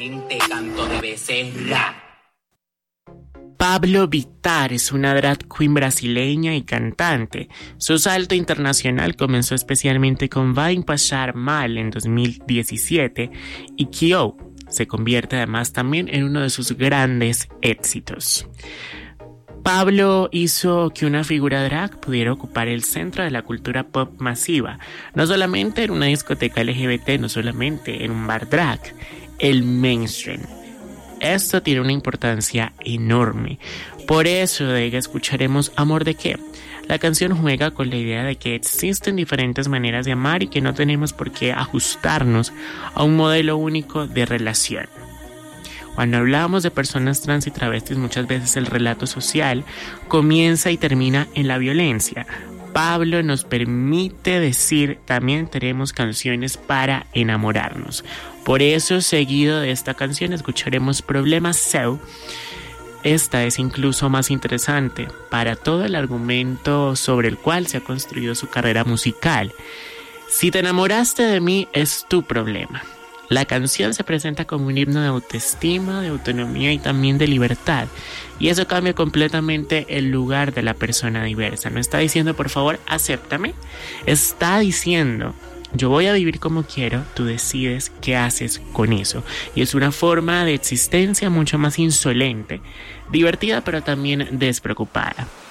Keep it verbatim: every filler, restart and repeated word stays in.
Canto de becerra. Pabllo Vittar es una drag queen brasileña y cantante. Su salto internacional comenzó especialmente con Vai Passar Mal en dos mil diecisiete y Kyo se convierte además también en uno de sus grandes éxitos. Pabllo hizo que una figura drag pudiera ocupar el centro de la cultura pop masiva, no solamente en una discoteca L G B T, no solamente en un bar drag, el mainstream. Esto tiene una importancia enorme. Por eso de ella escucharemos Amor de qué. La canción juega con la idea de que existen diferentes maneras de amar y que no tenemos por qué ajustarnos a un modelo único de relación. Cuando hablamos de personas trans y travestis, muchas veces el relato social comienza y termina en la violencia. Pabllo nos permite decir, también tenemos canciones para enamorarnos. Por eso, seguido de esta canción, escucharemos Problema Seu. Esta es incluso más interesante para todo el argumento sobre el cual se ha construido su carrera musical. Si te enamoraste de mí, es tu problema. La canción se presenta como un himno de autoestima, de autonomía y también de libertad. Y eso cambia completamente el lugar de la persona diversa. No está diciendo, por favor, acéptame. Está diciendo, yo voy a vivir como quiero, tú decides qué haces con eso. Y es una forma de existencia mucho más insolente, divertida, pero también despreocupada.